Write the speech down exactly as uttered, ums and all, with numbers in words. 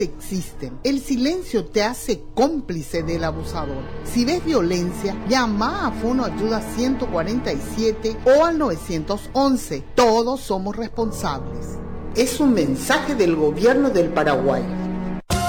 existen. El silencio te hace cómplice del abusador. Si ves violencia, llama a Fono Ayuda ciento cuarenta y siete o al nueve once. Todos somos responsables. Es un mensaje del Gobierno del Paraguay.